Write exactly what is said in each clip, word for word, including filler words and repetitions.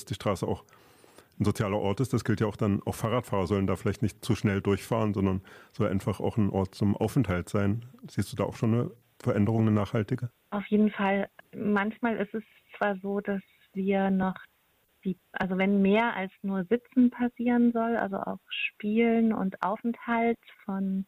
die Straße auch ein sozialer Ort ist. Das gilt ja auch dann, auch Fahrradfahrer sollen da vielleicht nicht zu schnell durchfahren, sondern soll einfach auch ein Ort zum Aufenthalt sein. Siehst du da auch schon eine Veränderung, eine nachhaltige? Auf jeden Fall. Manchmal ist es zwar so, dass wir noch die, also wenn mehr als nur Sitzen passieren soll, also auch Spielen und Aufenthalt von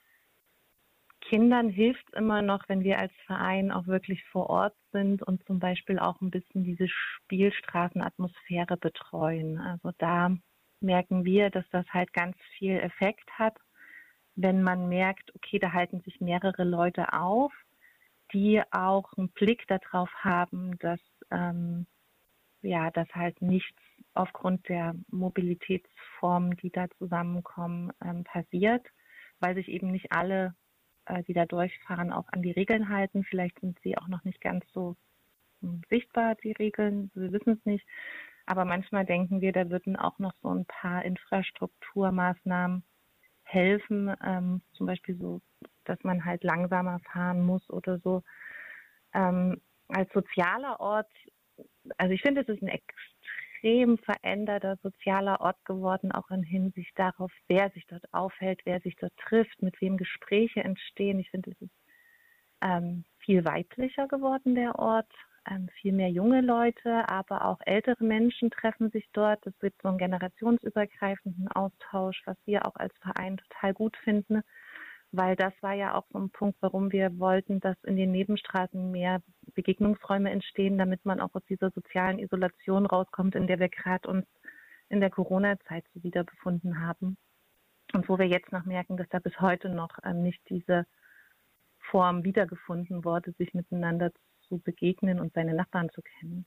Kindern, hilft es immer noch, wenn wir als Verein auch wirklich vor Ort sind und zum Beispiel auch ein bisschen diese Spielstraßenatmosphäre betreuen. Also da merken wir, dass das halt ganz viel Effekt hat, wenn man merkt, okay, da halten sich mehrere Leute auf, die auch einen Blick darauf haben, dass ähm, ja, dass halt nichts aufgrund der Mobilitätsformen, die da zusammenkommen, ähm, passiert, weil sich eben nicht alle, äh, die da durchfahren, auch an die Regeln halten. Vielleicht sind sie auch noch nicht ganz so ähm, sichtbar, die Regeln, wir wissen es nicht. Aber manchmal denken wir, da würden auch noch so ein paar Infrastrukturmaßnahmen helfen, ähm, zum Beispiel so, dass man halt langsamer fahren muss oder so. Ähm, als sozialer Ort, also ich finde, es ist ein extrem veränderter sozialer Ort geworden, auch in Hinsicht darauf, wer sich dort aufhält, wer sich dort trifft, mit wem Gespräche entstehen. Ich finde, es ist ähm, viel weiblicher geworden, der Ort. Ähm, viel mehr junge Leute, aber auch ältere Menschen treffen sich dort. Es gibt so einen generationsübergreifenden Austausch, was wir auch als Verein total gut finden, weil das war ja auch so ein Punkt, warum wir wollten, dass in den Nebenstraßen mehr Begegnungsräume entstehen, damit man auch aus dieser sozialen Isolation rauskommt, in der wir gerade uns in der Corona-Zeit so wieder befunden haben. Und wo wir jetzt noch merken, dass da bis heute noch ähm, nicht diese Form wiedergefunden wurde, sich miteinander zu begegnen und seine Nachbarn zu kennen.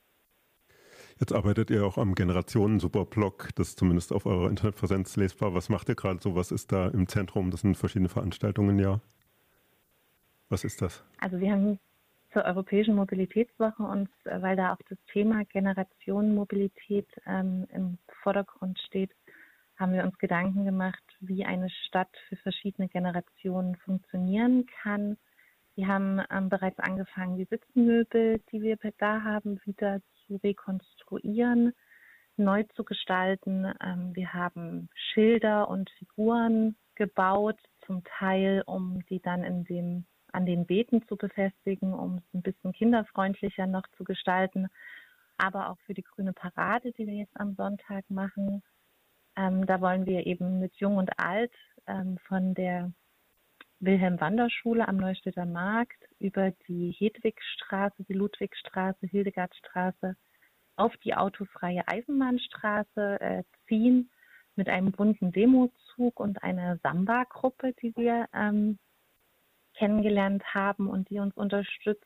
Jetzt arbeitet ihr auch am Generationen-Superblog, das ist zumindest auf eurer Internetpräsenz lesbar. Was macht ihr gerade so? Was ist da im Zentrum? Das sind verschiedene Veranstaltungen, ja. Was ist das? Also wir haben zur Europäischen Mobilitätswoche uns, weil da auch das Thema Generationenmobilität ähm, im Vordergrund steht, haben wir uns Gedanken gemacht, wie eine Stadt für verschiedene Generationen funktionieren kann. Wir haben ähm, bereits angefangen, die Sitzmöbel, die wir da haben, wieder zu rekonstruieren, neu zu gestalten. Ähm, wir haben Schilder und Figuren gebaut, zum Teil, um die dann in dem, an den Beeten zu befestigen, um es ein bisschen kinderfreundlicher noch zu gestalten. Aber auch für die Grüne Parade, die wir jetzt am Sonntag machen, ähm, da wollen wir eben mit Jung und Alt ähm, von der Wilhelm-Wander-Schule am Neustädter Markt über die Hedwigstraße, die Ludwigstraße, Hildegardstraße auf die autofreie Eisenbahnstraße äh, ziehen mit einem bunten Demozug und einer Samba-Gruppe, die wir ähm, kennengelernt haben und die uns unterstützt.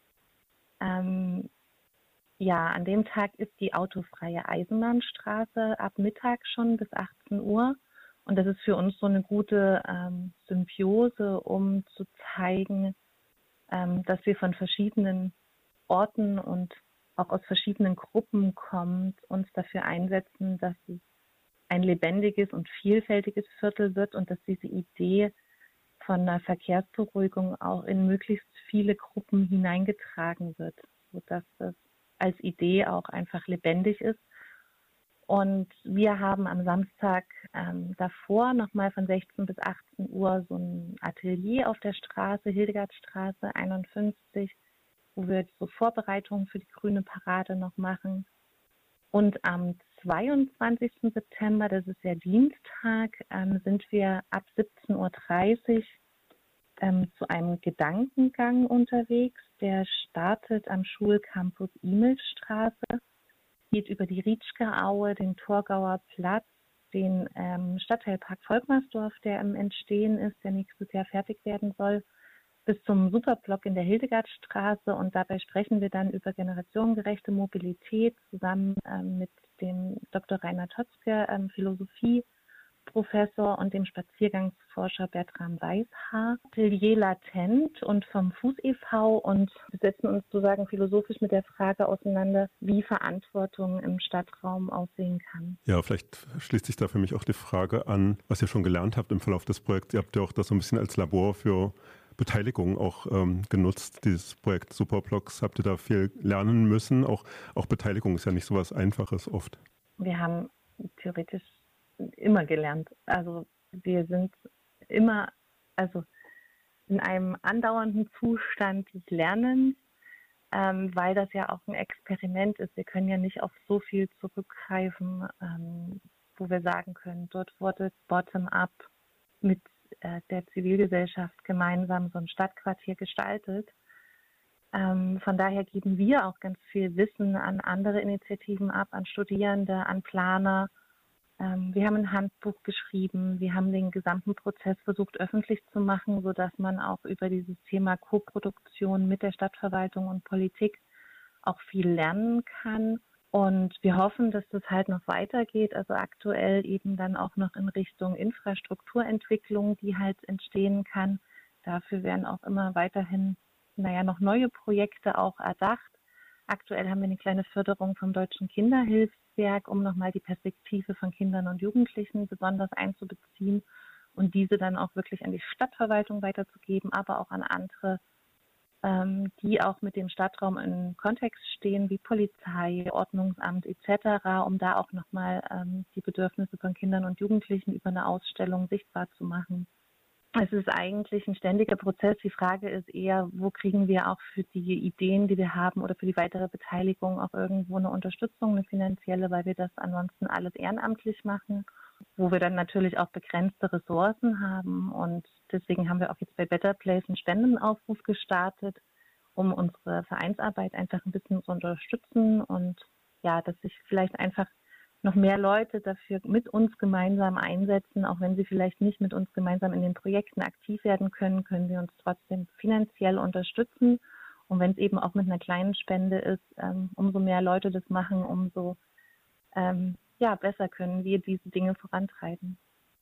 Ähm, ja, an dem Tag ist die autofreie Eisenbahnstraße ab Mittag schon bis achtzehn Uhr. Und das ist für uns so eine gute ähm, Symbiose, um zu zeigen, ähm, dass wir von verschiedenen Orten und auch aus verschiedenen Gruppen kommen, uns dafür einsetzen, dass es ein lebendiges und vielfältiges Viertel wird und dass diese Idee von einer Verkehrsberuhigung auch in möglichst viele Gruppen hineingetragen wird, sodass das als Idee auch einfach lebendig ist. Und wir haben am Samstag ähm, davor nochmal von sechzehn bis achtzehn Uhr so ein Atelier auf der Straße, Hildegardstraße einundfünfzig, wo wir so Vorbereitungen für die Grüne Parade noch machen. Und am zweiundzwanzigsten September, das ist der Dienstag, ähm, sind wir ab siebzehn Uhr dreißig ähm, zu einem Gedankengang unterwegs. Der startet am Schulcampus Imelsstraße, geht über die Rietschke-Aue, den Torgauer Platz, den ähm, Stadtteilpark Volkmarsdorf, der im Entstehen ist, der nächstes Jahr fertig werden soll, bis zum Superblock in der Hildegardstraße. Und dabei sprechen wir dann über generationengerechte Mobilität zusammen ähm, mit dem Doktor Rainer Totzke, ähm, Philosophieprofessor, und dem Spaziergangsforscher Bertram Weishaar. Atelier Latent und vom Fuß e V, und wir setzen uns sozusagen philosophisch mit der Frage auseinander, wie Verantwortung im Stadtraum aussehen kann. Ja, vielleicht schließt sich da für mich auch die Frage an, was ihr schon gelernt habt im Verlauf des Projekts. Ihr habt ja auch das so ein bisschen als Labor für Beteiligung auch ähm, genutzt, dieses Projekt Superblocks. Habt ihr da viel lernen müssen? Auch, auch Beteiligung ist ja nicht so was Einfaches oft. Wir haben theoretisch immer gelernt. Also wir sind immer, also in einem andauernden Zustand des Lernens, ähm, weil das ja auch ein Experiment ist. Wir können ja nicht auf so viel zurückgreifen, ähm, wo wir sagen können, dort wurde bottom-up mit äh, der Zivilgesellschaft gemeinsam so ein Stadtquartier gestaltet. Ähm, von daher geben wir auch ganz viel Wissen an andere Initiativen ab, an Studierende, an Planer. Ähm, wir haben ein Handbuch geschrieben, wir haben den gesamten Prozess versucht öffentlich zu machen, sodass man auch über dieses Thema Koproduktion mit der Stadtverwaltung und Politik auch viel lernen kann. Und wir hoffen, dass das halt noch weitergeht, also aktuell eben dann auch noch in Richtung Infrastrukturentwicklung, die halt entstehen kann. Dafür werden auch immer weiterhin, naja, noch neue Projekte auch erdacht. Aktuell haben wir eine kleine Förderung vom Deutschen Kinderhilfswerk, um nochmal die Perspektive von Kindern und Jugendlichen besonders einzubeziehen und diese dann auch wirklich an die Stadtverwaltung weiterzugeben, aber auch an andere, ähm, die auch mit dem Stadtraum in Kontext stehen, wie Polizei, Ordnungsamt et cetera, um da auch nochmal ähm, die Bedürfnisse von Kindern und Jugendlichen über eine Ausstellung sichtbar zu machen. Es ist eigentlich ein ständiger Prozess. Die Frage ist eher, wo kriegen wir auch für die Ideen, die wir haben oder für die weitere Beteiligung auch irgendwo eine Unterstützung, eine finanzielle, weil wir das ansonsten alles ehrenamtlich machen, wo wir dann natürlich auch begrenzte Ressourcen haben. Und deswegen haben wir auch jetzt bei Better Place einen Spendenaufruf gestartet, um unsere Vereinsarbeit einfach ein bisschen zu unterstützen und ja, dass sich vielleicht einfach noch mehr Leute dafür mit uns gemeinsam einsetzen, auch wenn sie vielleicht nicht mit uns gemeinsam in den Projekten aktiv werden können, können wir uns trotzdem finanziell unterstützen. Und wenn es eben auch mit einer kleinen Spende ist, ähm, umso mehr Leute das machen, umso ähm, ja, besser können wir diese Dinge vorantreiben.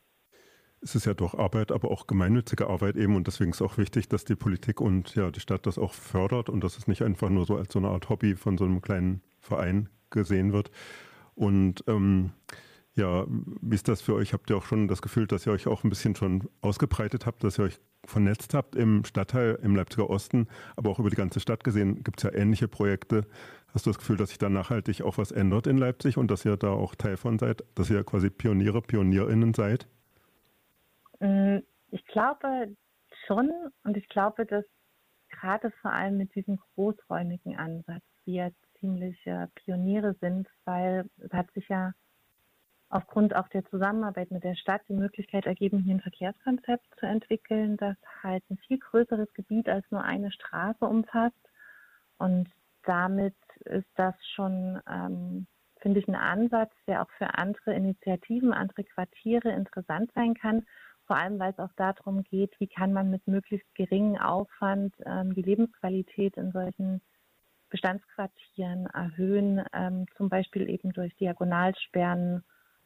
Es ist ja doch Arbeit, aber auch gemeinnützige Arbeit eben und deswegen ist auch wichtig, dass die Politik und ja die Stadt das auch fördert und dass es nicht einfach nur so als so eine Art Hobby von so einem kleinen Verein gesehen wird. Und ähm, ja, wie ist das für euch? Habt ihr auch schon das Gefühl, dass ihr euch auch ein bisschen schon ausgebreitet habt, dass ihr euch vernetzt habt im Stadtteil, im Leipziger Osten, aber auch über die ganze Stadt gesehen, gibt es ja ähnliche Projekte. Hast du das Gefühl, dass sich da nachhaltig auch was ändert in Leipzig und dass ihr da auch Teil von seid, dass ihr quasi Pioniere, PionierInnen seid? Ich glaube schon und ich glaube, dass gerade vor allem mit diesem großräumigen Ansatz wir ziemliche Pioniere sind, weil es hat sich ja aufgrund auch der Zusammenarbeit mit der Stadt die Möglichkeit ergeben, hier ein Verkehrskonzept zu entwickeln, das halt ein viel größeres Gebiet als nur eine Straße umfasst. Und damit ist das schon, ähm, finde ich, ein Ansatz, der auch für andere Initiativen, andere Quartiere interessant sein kann. Vor allem, weil es auch darum geht, wie kann man mit möglichst geringem Aufwand ähm, die Lebensqualität in solchen Bestandsquartieren erhöhen, ähm, zum Beispiel eben durch Diagonalsperren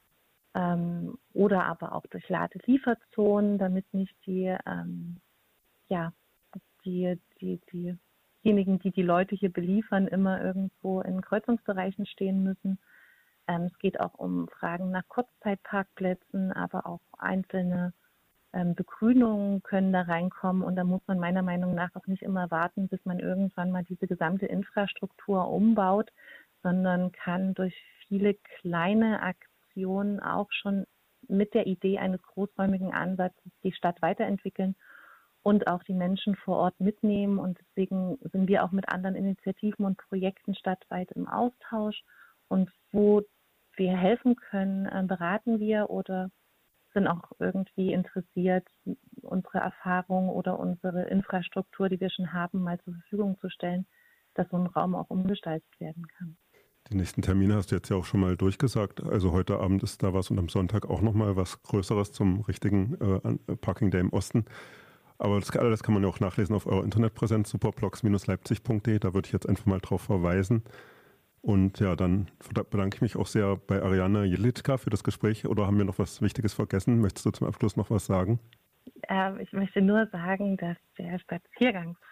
ähm, oder aber auch durch Ladelieferzonen, damit nicht die, ähm, ja, die, die, diejenigen, die die Leute hier beliefern, immer irgendwo in Kreuzungsbereichen stehen müssen. Ähm, es geht auch um Fragen nach Kurzzeitparkplätzen, aber auch einzelne Ähm, Begrünungen können da reinkommen und da muss man meiner Meinung nach auch nicht immer warten, bis man irgendwann mal diese gesamte Infrastruktur umbaut, sondern kann durch viele kleine Aktionen auch schon mit der Idee eines großräumigen Ansatzes die Stadt weiterentwickeln und auch die Menschen vor Ort mitnehmen. Und deswegen sind wir auch mit anderen Initiativen und Projekten stadtweit im Austausch. Und wo wir helfen können, äh, beraten wir oder sind auch irgendwie interessiert, unsere Erfahrung oder unsere Infrastruktur, die wir schon haben, mal zur Verfügung zu stellen, dass so ein Raum auch umgestaltet werden kann. Die nächsten Termine hast du jetzt ja auch schon mal durchgesagt. Also heute Abend ist da was und am Sonntag auch nochmal was Größeres zum richtigen äh, Parking Day im Osten. Aber das alles kann man ja auch nachlesen auf eurer Internetpräsenz superblocks leipzig punkt de. Da würde ich jetzt einfach mal drauf verweisen. Und ja, dann bedanke ich mich auch sehr bei Ariane Jelitka für das Gespräch. Oder haben wir noch was Wichtiges vergessen? Möchtest du zum Abschluss noch was sagen? Äh, ich möchte nur sagen, dass der Spaziergang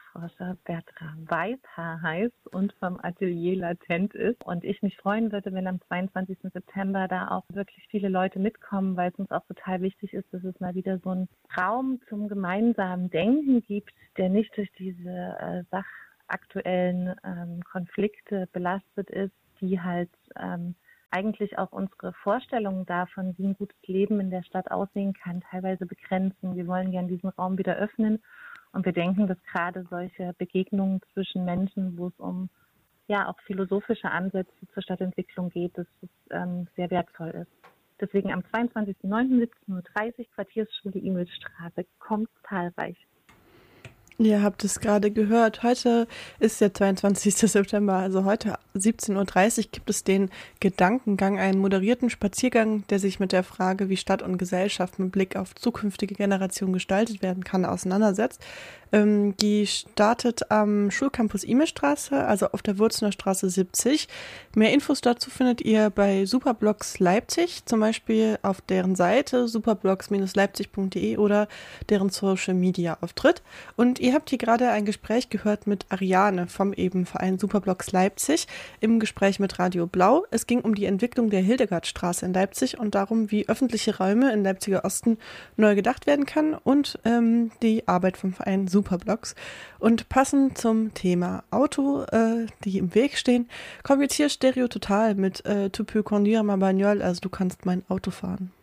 Forscher Bertram Weißhaar heißt und vom Atelier Latent ist. Und ich mich freuen würde, wenn am zweiundzwanzigsten September da auch wirklich viele Leute mitkommen, weil es uns auch total wichtig ist, dass es mal wieder so einen Raum zum gemeinsamen Denken gibt, der nicht durch diese äh, sachaktuellen ähm, Konflikte belastet ist, die halt ähm, eigentlich auch unsere Vorstellungen davon, wie ein gutes Leben in der Stadt aussehen kann, teilweise begrenzen. Wir wollen gerne diesen Raum wieder öffnen und wir denken, dass gerade solche Begegnungen zwischen Menschen, wo es um ja auch philosophische Ansätze zur Stadtentwicklung geht, dass es ähm, sehr wertvoll ist. Deswegen am zweiundzwanzigsten neunten siebzehn Uhr dreißig Quartiersschule Imelsstraße, kommt zahlreich. Ihr habt es gerade gehört, heute ist der zweiundzwanzigsten September, also heute siebzehn Uhr dreißig gibt es den Gedankengang, einen moderierten Spaziergang, der sich mit der Frage, wie Stadt und Gesellschaft mit Blick auf zukünftige Generationen gestaltet werden kann, auseinandersetzt. Ähm, die startet am Schulcampus Immelstraße, also auf der Würzner Straße siebzig. Mehr Infos dazu findet ihr bei Superblocks Leipzig, zum Beispiel auf deren Seite superblocks leipzig punkt de oder deren Social-Media-Auftritt. Und ihr habt hier gerade ein Gespräch gehört mit Ariane vom eben Verein Superblocks Leipzig im Gespräch mit Radio Blau. Es ging um die Entwicklung der Hildegardstraße in Leipzig und darum, wie öffentliche Räume in Leipziger Osten neu gedacht werden kann und ähm, die Arbeit vom Verein Superblocks. Und passend zum Thema Auto, äh, die im Weg stehen, kommt jetzt hier Stereo Total mit äh, Tu peux conduire ma bagnole, also du kannst mein Auto fahren.